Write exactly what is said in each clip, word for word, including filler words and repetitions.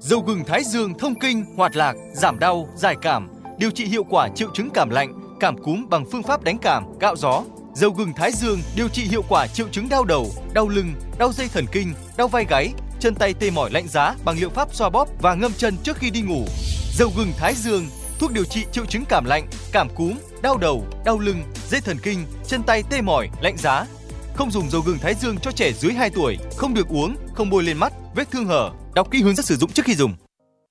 Dầu gừng Thái Dương thông kinh, hoạt lạc, giảm đau, giải cảm, điều trị hiệu quả triệu chứng cảm lạnh, cảm cúm bằng phương pháp đánh cảm, cạo gió. Dầu gừng Thái Dương điều trị hiệu quả triệu chứng đau đầu, đau lưng, đau dây thần kinh, đau vai gáy, chân tay tê mỏi lạnh giá bằng liệu pháp xoa bóp và ngâm chân trước khi đi ngủ. Dầu gừng Thái Dương, thuốc điều trị triệu chứng cảm lạnh, cảm cúm, đau đầu, đau lưng, dây thần kinh, chân tay tê mỏi, lạnh giá. Không dùng dầu gừng Thái Dương cho trẻ dưới hai tuổi, không được uống, không bôi lên mắt, vết thương hở. Đọc kỹ hướng dẫn sử dụng trước khi dùng.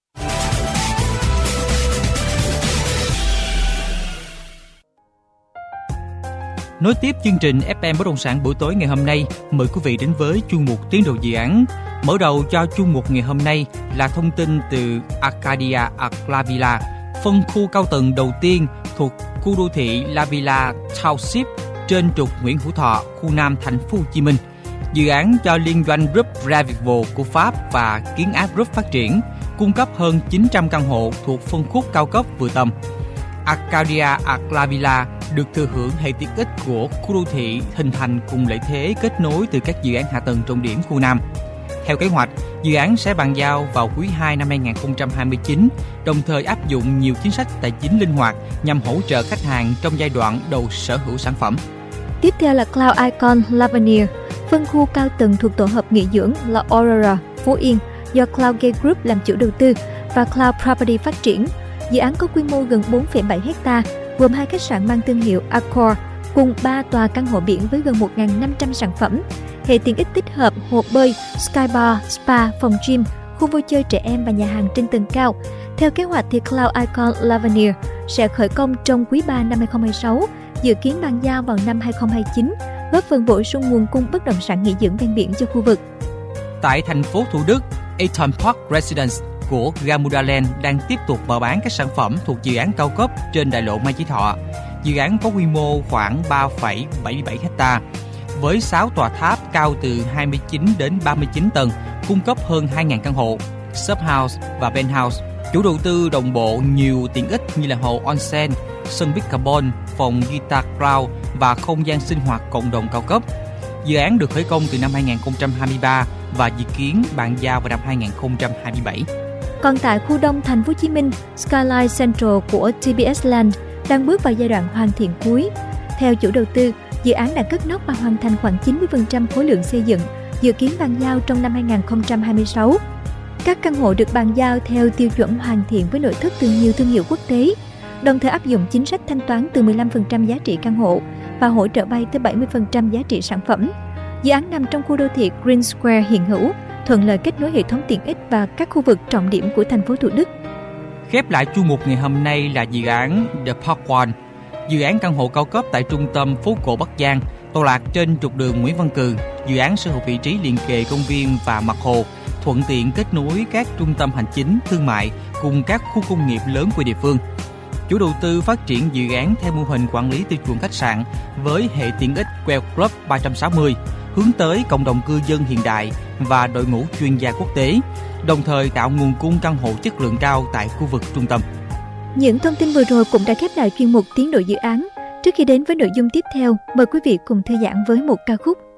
Nối tiếp chương trình ép em Bất động sản buổi tối ngày hôm nay, mời quý vị đến với chuyên mục tiến độ dự án. Mở đầu cho chuyên mục ngày hôm nay là thông tin từ Arcadia La Villa, phân khu cao tầng đầu tiên thuộc khu đô thị La Villa Township trên trục Nguyễn Hữu Thọ, khu Nam thành phố Hồ Chí Minh. Dự án do liên doanh Groupe Ravivo của Pháp và Kiến Áp Group phát triển, cung cấp hơn chín trăm căn hộ thuộc phân khúc cao cấp vừa tầm. Arcadia La Villa được thừa hưởng hệ tiện ích của khu đô thị hình thành cùng lợi thế kết nối từ các dự án hạ tầng trọng điểm khu Nam. Theo kế hoạch, dự án sẽ bàn giao vào quý hai năm hai không hai chín, đồng thời áp dụng nhiều chính sách tài chính linh hoạt nhằm hỗ trợ khách hàng trong giai đoạn đầu sở hữu sản phẩm. Tiếp theo là Cloud Icon L'Avenir, phân khu cao tầng thuộc tổ hợp nghỉ dưỡng La Aurora, Phú Yên do Cloud Gate Group làm chủ đầu tư và Cloud Property phát triển. Dự án có quy mô gần bốn phẩy bảy héc ta, gồm hai khách sạn mang thương hiệu Accor cùng ba tòa căn hộ biển với gần một nghìn năm trăm sản phẩm. Hệ tiện ích tích hợp hồ bơi, sky bar, spa, phòng gym, khu vui chơi trẻ em và nhà hàng trên tầng cao. Theo kế hoạch thì Cloud Icon L'Avenir sẽ khởi công trong quý ba năm hai không hai sáu, dự kiến bàn giao vào năm hai không hai chín, góp phần bổ sung nguồn cung bất động sản nghỉ dưỡng ven biển cho khu vực. Tại thành phố Thủ Đức, Eton Park Residence của Gamuda Land đang tiếp tục mở bán các sản phẩm thuộc dự án cao cấp trên đại lộ Mai Chí Thọ. Dự án có quy mô khoảng ba phẩy bảy mươi bảy héc ta, với sáu tòa tháp cao từ hai mươi chín đến ba mươi chín tầng, cung cấp hơn hai nghìn căn hộ, subhouse và penthouse. Chủ đầu tư đồng bộ nhiều tiện ích như là hồ onsen, sân bích carbon, phòng guitar cloud và không gian sinh hoạt cộng đồng cao cấp. Dự án được khởi công từ năm hai không hai ba và dự kiến bàn giao vào năm hai không hai bảy. Còn tại khu đông thành phố Hồ Chí Minh, Skyline Central của tê bê ét Land đang bước vào giai đoạn hoàn thiện cuối. Theo chủ đầu tư, dự án đã cất nóc và hoàn thành khoảng chín mươi phần trăm khối lượng xây dựng, dự kiến bàn giao trong năm hai không hai sáu. Các căn hộ được bàn giao theo tiêu chuẩn hoàn thiện với nội thất từ nhiều thương hiệu quốc tế, đồng thời áp dụng chính sách thanh toán từ mười lăm phần trăm giá trị căn hộ và hỗ trợ vay tới bảy mươi phần trăm giá trị sản phẩm. Dự án nằm trong khu đô thị Green Square hiện hữu, thuận lợi kết nối hệ thống tiện ích và các khu vực trọng điểm của thành phố Thủ Đức. Khép lại chuyên mục ngày hôm nay là dự án The Park One, dự án căn hộ cao cấp tại trung tâm phố cổ Bắc Giang, tọa lạc trên trục đường Nguyễn Văn Cừ. Dự án sở hữu vị trí liền kề công viên và mặt hồ, thuận tiện kết nối các trung tâm hành chính, thương mại cùng các khu công nghiệp lớn của địa phương. Chủ đầu tư phát triển dự án theo mô hình quản lý tiêu chuẩn khách sạn với hệ tiện ích Well Club ba trăm sáu mươi, hướng tới cộng đồng cư dân hiện đại và đội ngũ chuyên gia quốc tế, đồng thời tạo nguồn cung căn hộ chất lượng cao tại khu vực trung tâm. Những thông tin vừa rồi cũng đã khép lại chuyên mục tiến độ dự án. Trước khi đến với nội dung tiếp theo, mời quý vị cùng thư giãn với một ca khúc.